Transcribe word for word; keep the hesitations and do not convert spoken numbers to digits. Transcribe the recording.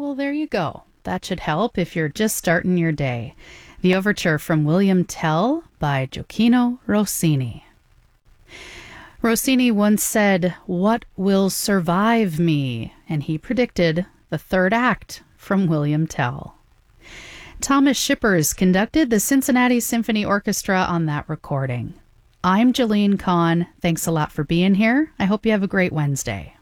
Well, there you go. That should help if you're just starting your day. The Overture from William Tell by Gioacchino Rossini. Rossini once said, "What will survive me?" And he predicted the third act from William Tell. Thomas Shippers conducted the Cincinnati Symphony Orchestra on that recording. I'm Jolene Kahn. Thanks a lot for being here. I hope you have a great Wednesday.